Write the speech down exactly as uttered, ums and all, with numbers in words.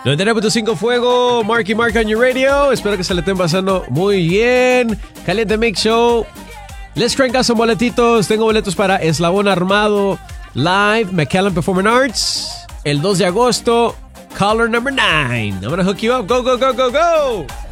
noventa y nueve punto cinco Fuego, Marky Mark on your radio. Espero que se le estén pasando muy bien. Caliente Mix Show. Let's crank out some boletitos. Tengo boletos para Eslabón Armado Live, McAllen Performing Arts. El dos de agosto, caller number nine. I'm gonna hook you up. Go, go, go, go, go.